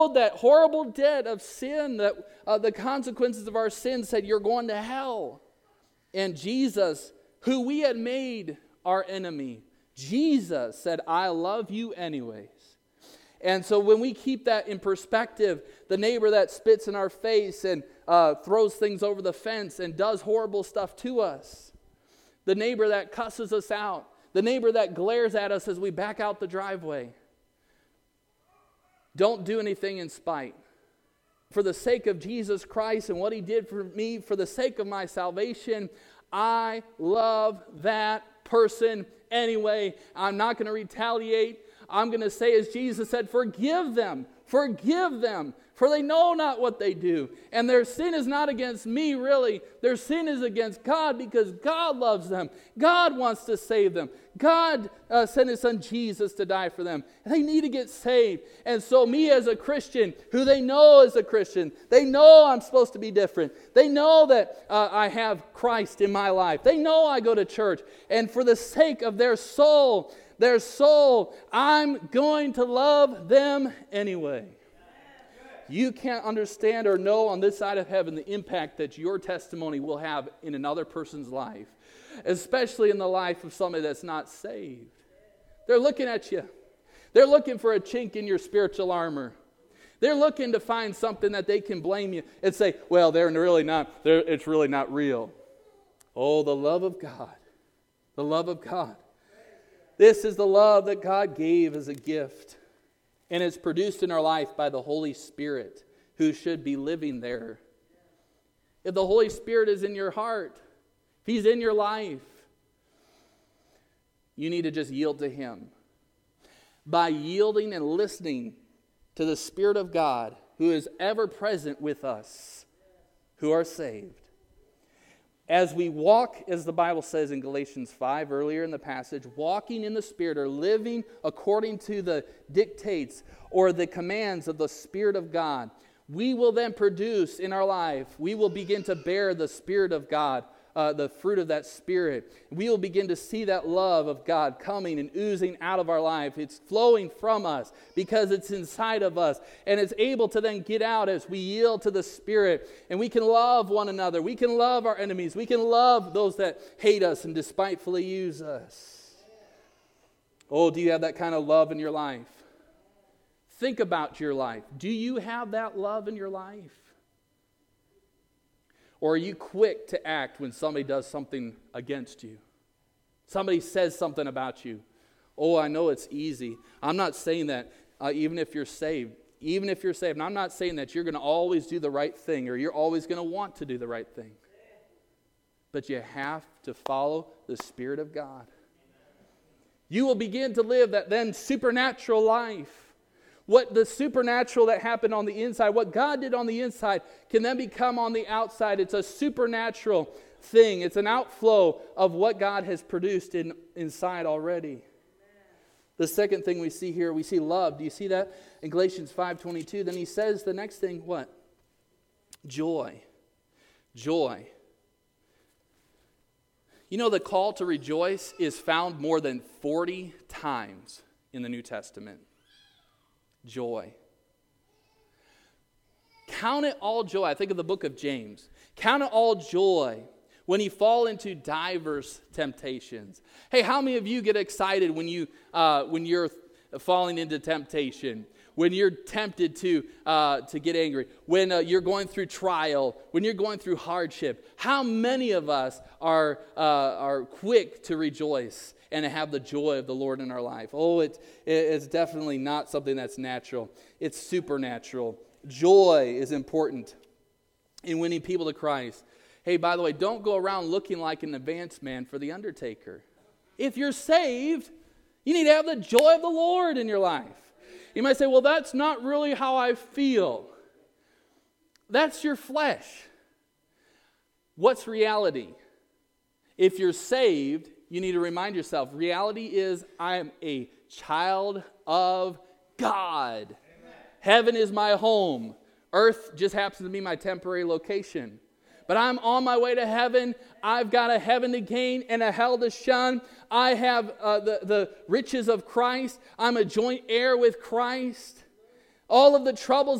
that horrible debt of sin, that the consequences of our sin said you're going to hell. And Jesus, who we had made our enemy, Jesus said, I love you anyways. And so when we keep that in perspective, the neighbor that spits in our face and throws things over the fence and does horrible stuff to us, the neighbor that cusses us out, the neighbor that glares at us as we back out the driveway, don't do anything in spite. For the sake of Jesus Christ and what he did for me, for the sake of my salvation, I love that person anyway. I'm not going to retaliate. I'm going to say, as Jesus said, forgive them, for they know not what they do. And their sin is not against me, really. Their sin is against God, because God loves them. God wants to save them. God sent his son Jesus to die for them. And they need to get saved. And so me as a Christian, who they know is a Christian, they know I'm supposed to be different. They know that I have Christ in my life. They know I go to church. And for the sake of their soul, I'm going to love them anyway. You can't understand or know on this side of heaven the impact that your testimony will have in another person's life, especially in the life of somebody that's not saved. They're looking at you. They're looking for a chink in your spiritual armor. They're looking to find something that they can blame you and say, well, it's really not real. Oh, the love of God. The love of God. This is the love that God gave as a gift. And it's produced in our life by the Holy Spirit, who should be living there. If the Holy Spirit is in your heart, if he's in your life, you need to just yield to him. By yielding and listening to the Spirit of God, who is ever present with us, who are saved. As we walk, as the Bible says in Galatians 5 earlier in the passage, walking in the Spirit or living according to the dictates or the commands of the Spirit of God, we will then produce in our life, we will begin to bear the Spirit of God, the fruit of that Spirit. We will begin to see that love of God coming and oozing out of our life. It's flowing from us because it's inside of us. And it's able to then get out as we yield to the Spirit. And we can love one another. We can love our enemies. We can love those that hate us and despitefully use us. Oh, do you have that kind of love in your life? Think about your life. Do you have that love in your life? Or are you quick to act when somebody does something against you? Somebody says something about you. Oh, I know it's easy. I'm not saying that even if you're saved. Even if you're saved. And I'm not saying that you're going to always do the right thing or you're always going to want to do the right thing. But you have to follow the Spirit of God. You will begin to live that then supernatural life. What the supernatural that happened on the inside, what God did on the inside, can then become on the outside. It's a supernatural thing. It's an outflow of what God has produced inside already. The second thing we see here, we see love. Do you see that? In Galatians 5:22, then he says the next thing, what? Joy. Joy. You know, the call to rejoice is found more than 40 times in the New Testament. Joy. Count it all joy. I think of the book of James. Count it all joy when you fall into diverse temptations. Hey, how many of you get excited when you're falling into temptation? When you're tempted to get angry? When you're going through trial? When you're going through hardship? How many of us are quick to rejoice and to have the joy of the Lord in our life? Oh, it's definitely not something that's natural. It's supernatural. Joy is important in winning people to Christ. Hey, by the way, don't go around looking like an advance man for the undertaker. If you're saved, you need to have the joy of the Lord in your life. You might say, well, that's not really how I feel. That's your flesh. What's reality? If you're saved, you need to remind yourself, reality is I am a child of God. Amen. Heaven is my home. Earth just happens to be my temporary location. But I'm on my way to heaven. I've got a heaven to gain and a hell to shun. I have the riches of Christ. I'm a joint heir with Christ. all of the troubles